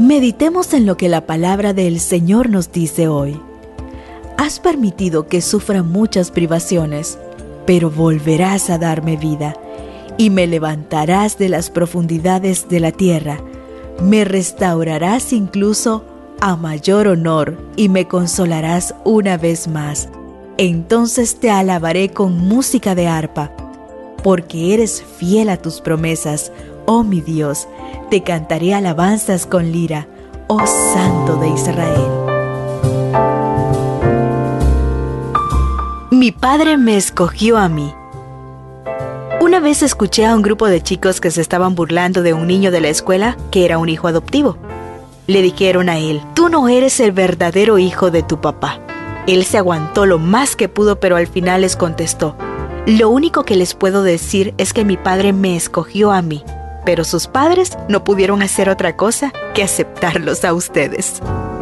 Meditemos en lo que la palabra del Señor nos dice hoy. Has permitido que sufra muchas privaciones, pero volverás a darme vida, y me levantarás de las profundidades de la tierra. Me restaurarás incluso a mayor honor, y me consolarás una vez más. Entonces te alabaré con música de arpa, porque eres fiel a tus promesas, oh mi Dios. Te cantaré alabanzas con lira, oh Santo de Israel. Mi padre me escogió a mí. Una vez escuché a un grupo de chicos que se estaban burlando de un niño de la escuela que era un hijo adoptivo. Le dijeron a él: tú no eres el verdadero hijo de tu papá. Él se aguantó lo más que pudo, pero al final les contestó: lo único que les puedo decir es que mi padre me escogió a mí, pero sus padres no pudieron hacer otra cosa que aceptarlos a ustedes.